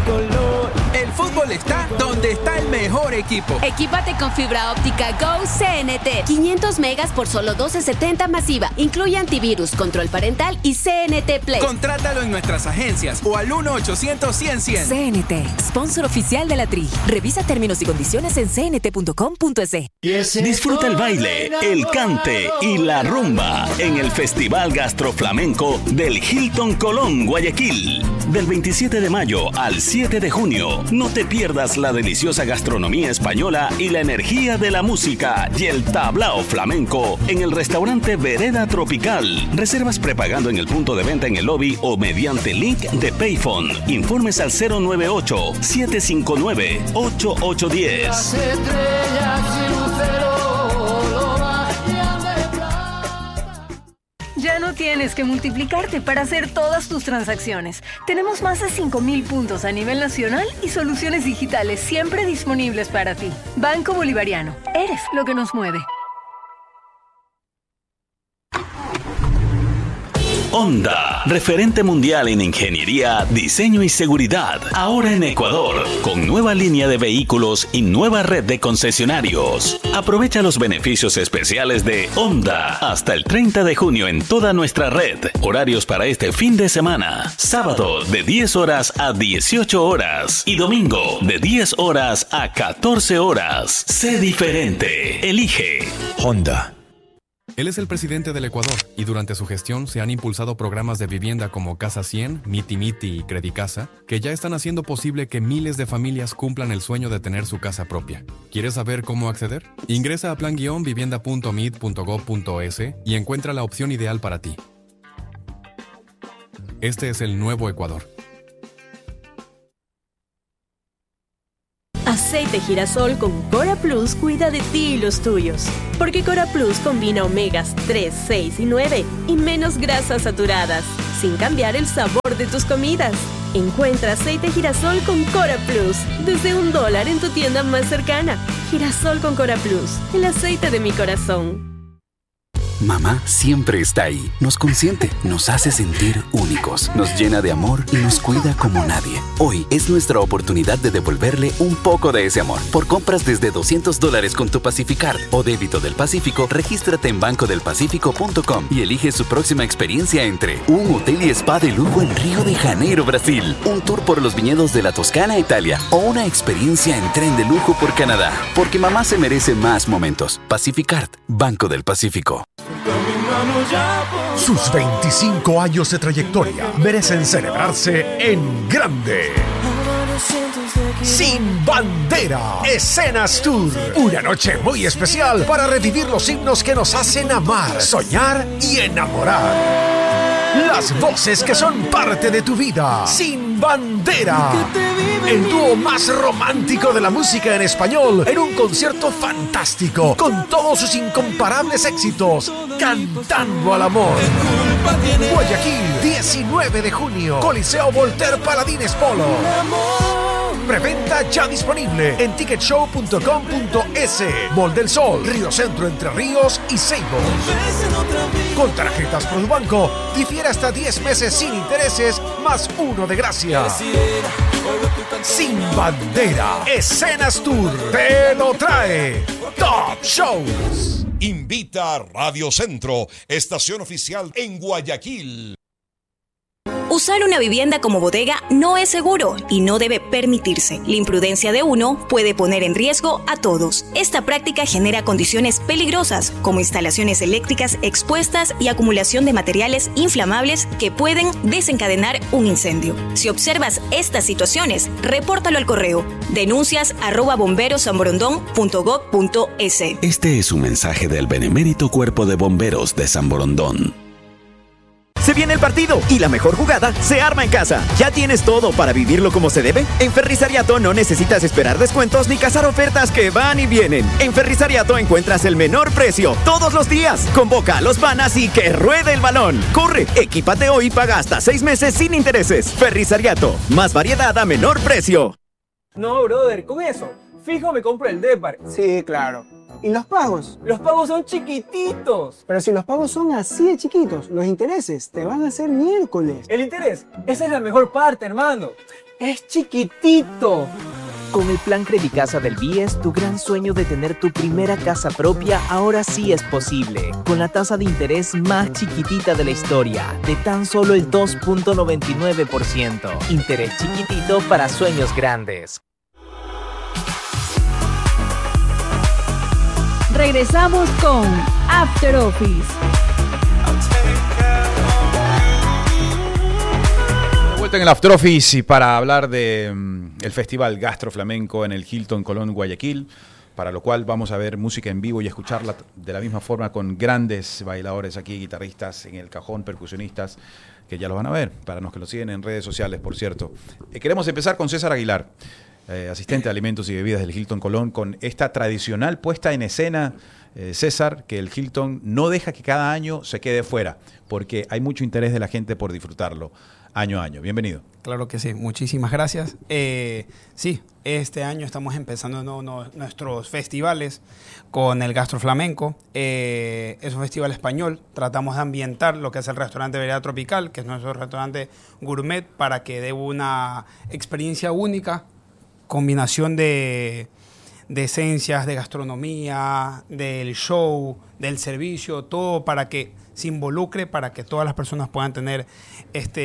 color. El fútbol está donde está el mejor equipo. Equípate con fibra óptica Go CNT. 500 megas por solo $12.70 masiva. Incluye antivirus, control parental y CNT Play. Contrátalo en nuestras agencias o al 1-800-100-100. CNT, sponsor oficial de la Tri. Revisa términos y condiciones en cnt.com.es. Disfruta el baile, el cante y la rumba en el Festival Gastroflamenco del Hilton Colón, Guayaquil. Del 27 de mayo al 7 de junio, no te pierdas la deliciosa gastronomía española y la energía de la música y el tablao flamenco en el restaurante Vereda Tropical. Reservas prepagando en el punto de venta en el lobby o mediante link de Payphone. Informes al 098-759-8810. Ya no tienes que multiplicarte para hacer todas tus transacciones. Tenemos más de 5,000 puntos a nivel nacional y soluciones digitales siempre disponibles para ti. Banco Bolivariano. Eres lo que nos mueve. Honda, referente mundial en ingeniería, diseño y seguridad. Ahora en Ecuador, con nueva línea de vehículos y nueva red de concesionarios. Aprovecha los beneficios especiales de Honda hasta el 30 de junio en toda nuestra red. Horarios para este fin de semana. Sábado de 10 horas a 18 horas y domingo de 10 horas a 14 horas. Sé diferente. Elige Honda. Él es el presidente del Ecuador y durante su gestión se han impulsado programas de vivienda como Casa 100, Miti Miti y Credicasa, que ya están haciendo posible que miles de familias cumplan el sueño de tener su casa propia. ¿Quieres saber cómo acceder? Ingresa a plan-vivienda.mit.gov.es y encuentra la opción ideal para ti. Este es el nuevo Ecuador. Aceite girasol con Cora Plus cuida de ti y los tuyos. Porque Cora Plus combina omegas 3, 6 y 9 y menos grasas saturadas, sin cambiar el sabor de tus comidas. Encuentra aceite girasol con Cora Plus desde $1 en tu tienda más cercana. Girasol con Cora Plus, el aceite de mi corazón. Mamá siempre está ahí, nos consiente, nos hace sentir únicos, nos llena de amor y nos cuida como nadie. Hoy es nuestra oportunidad de devolverle un poco de ese amor. Por compras desde $200 con tu Pacificard o débito del Pacífico, regístrate en bancodelpacifico.com y elige su próxima experiencia entre un hotel y spa de lujo en Río de Janeiro, Brasil, un tour por los viñedos de la Toscana, Italia o una experiencia en tren de lujo por Canadá. Porque mamá se merece más momentos. Pacificard, Banco del Pacífico. Sus 25 años de trayectoria merecen celebrarse en grande. Sin Bandera, Escenas Tour. Una noche muy especial para revivir los himnos que nos hacen amar, soñar y enamorar. Las voces que son parte de tu vida. Sin Bandera. El dúo más romántico de la música en español en un concierto fantástico con todos sus incomparables éxitos, cantando al amor. Guayaquil, 19 de junio, Coliseo Voltaire Paladines Polo. Preventa ya disponible en ticketshow.com.es. Mall del Sol, Río Centro, Entre Ríos y Seibo. Con tarjetas Produbanco, difiere hasta 10 meses sin intereses, más 1 de gracia. Sin Bandera, Escenas Tour, te lo trae Top Shows. Invita Radio Centro, estación oficial en Guayaquil. Usar una vivienda como bodega no es seguro y no debe permitirse. La imprudencia de uno puede poner en riesgo a todos. Esta práctica genera condiciones peligrosas, como instalaciones eléctricas expuestas y acumulación de materiales inflamables que pueden desencadenar un incendio. Si observas estas situaciones, repórtalo al correo denuncias@bomberosanborondón.gov.es. Este es un mensaje del Benemérito Cuerpo de Bomberos de San Borondón. Se viene el partido y la mejor jugada se arma en casa. ¿Ya tienes todo para vivirlo como se debe? En Ferrisariato no necesitas esperar descuentos ni cazar ofertas que van y vienen. En Ferrisariato encuentras el menor precio todos los días. Convoca a los panas y que ruede el balón. Corre, equípate hoy y paga hasta 6 meses sin intereses. Ferrisariato, más variedad a menor precio. No, brother, con eso, fijo me compro el Depar. Sí, claro. ¿Y los pagos? Los pagos son chiquititos. Pero si los pagos son así de chiquitos, los intereses te van a hacer miércoles. ¿El interés? Esa es la mejor parte, hermano. Es chiquitito. Con el plan Credicasa del BIES, tu gran sueño de tener tu primera casa propia ahora sí es posible. Con la tasa de interés más chiquitita de la historia, de tan solo el 2.99%. Interés chiquitito para sueños grandes. Regresamos con After Office. Vuelta en el After Office y para hablar de el Festival Gastro Flamenco en el Hilton Colón Guayaquil, para lo cual vamos a ver música en vivo y escucharla de la misma forma con grandes bailadores aquí, guitarristas en el cajón, percusionistas, que ya lo van a ver, para los que lo siguen en redes sociales, por cierto. Queremos empezar con César Aguilar, asistente de alimentos y bebidas del Hilton Colón, con esta tradicional puesta en escena, César, que el Hilton no deja que cada año se quede fuera, porque hay mucho interés de la gente por disfrutarlo año a año. Bienvenido. Claro que sí, muchísimas gracias. Sí, este año estamos empezando nuestros festivales con el Gastro Flamenco. Es un festival español. Tratamos de ambientar lo que es el restaurante Vereda Tropical, que es nuestro restaurante gourmet, para que dé una experiencia única, combinación de esencias, de gastronomía, del show, del servicio, todo para que se involucre, para que todas las personas puedan tener esta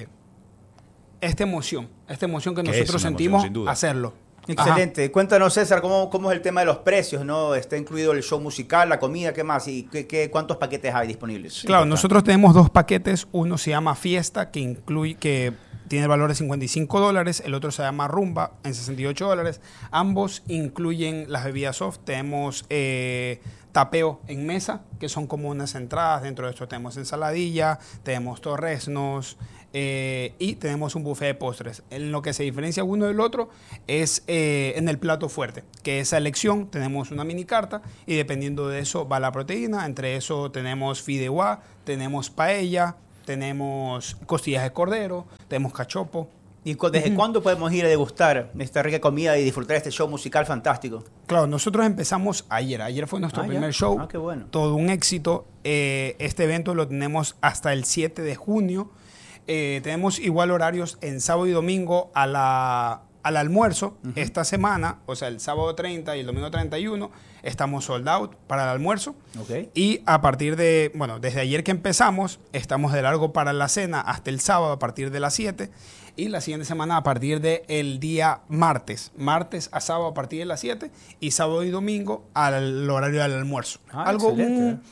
emoción que nosotros sentimos hacerlo. Excelente. Ajá. Cuéntanos, César, ¿cómo es el tema de los precios, ¿no? Está incluido el show musical, la comida, ¿qué más? ¿Y cuántos paquetes hay disponibles? Claro, nosotros tenemos 2 paquetes. Uno se llama Fiesta, que tiene el valor de $55. El otro se llama Rumba, en $68. Ambos incluyen las bebidas soft. Tenemos tapeo en mesa, que son como unas entradas. Dentro de esto tenemos ensaladilla, tenemos torreznos y tenemos un buffet de postres. En lo que se diferencia uno del otro es en el plato fuerte, que es elección. Tenemos una mini carta y dependiendo de eso va la proteína. Entre eso tenemos fideuá, tenemos paella, tenemos costillas de cordero, tenemos cachopo. ¿Y desde cuándo podemos ir a degustar esta rica comida y disfrutar este show musical fantástico? Claro, nosotros empezamos ayer. Ayer fue nuestro primer show. Qué bueno. Todo un éxito. Este evento lo tenemos hasta el 7 de junio. Tenemos igual horarios en sábado y domingo al almuerzo. Esta semana, o sea, el sábado 30 y el domingo 31, estamos sold out para el almuerzo. Okay. Y a partir de, desde ayer que empezamos, estamos de largo para la cena hasta el sábado a partir de las 7. Y la siguiente semana a partir del día martes a sábado a partir de las 7 y sábado y domingo al horario del almuerzo.